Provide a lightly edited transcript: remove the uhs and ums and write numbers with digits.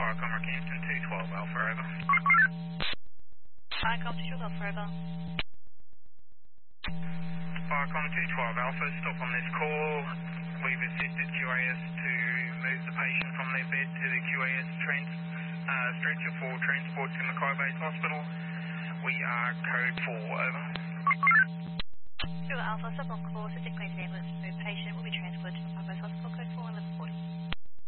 Firecom Rockhampton 212 Alpha, over. Firecom 212 Alpha, over. Firecom 212 Alpha, stop on this call. We've assisted QAS to move the patient from their bed to the QAS stretcher for transport to Mackay Base Hospital. We are code 4, over. 2 Alpha, stop on call, 6 ambulance, move patient will be transported to